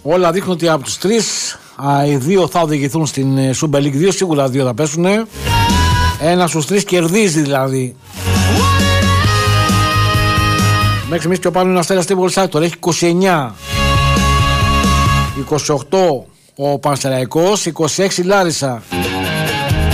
Όλα δείχνουν ότι από τους 3 οι 2 θα οδηγηθούν στην Super League 2. Σίγουρα 2 θα πέσουν. Ένα στους 3 κερδίζει δηλαδή. Μέχρι στιγμής πιο πάνω είναι ο Αστέρας Τρίπολης τώρα. Έχει 29. 28 ο Πανσεραϊκός, 26 Λάρισα.